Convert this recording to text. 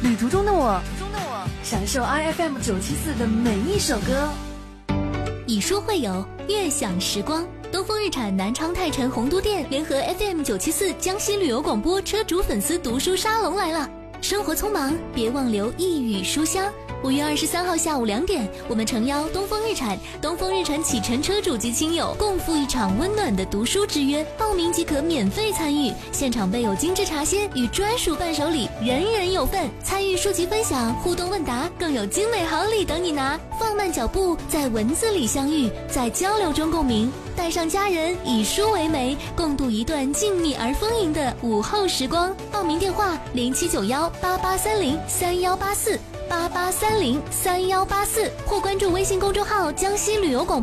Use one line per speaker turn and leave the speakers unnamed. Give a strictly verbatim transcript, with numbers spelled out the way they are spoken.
旅途中的我，享受 I F M 九七四的每一首歌。
以书会友，悦享时光。东风日产南昌泰城洪都店联合 F M 九七四江西旅游广播车主粉丝读书沙龙来了。生活匆忙，别忘留一语书香。五月二十三号下午两点，我们诚邀东风日产、东风日产启辰车主及亲友共赴一场温暖的读书之约，报名即可免费参与，现场备有精致茶歇与专属伴手礼，人人有份。参与书籍分享、互动问答，更有精美好礼等你拿。放慢脚步，在文字里相遇，在交流中共鸣，带上家人，以书为媒，共度一段静谧而丰盈的午后时光。报名电话零七九幺八八三零三幺八四八八三零三幺八四，或关注微信公众号江西旅游广播。